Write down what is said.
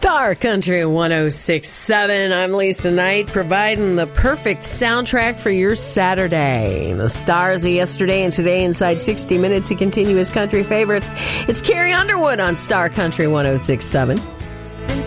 Star Country 106.7. I'm Lisa Knight, providing the perfect soundtrack for your Saturday. The stars of yesterday and today inside 60 minutes to continue his country favorites. It's Carrie Underwood on Star Country 106.7.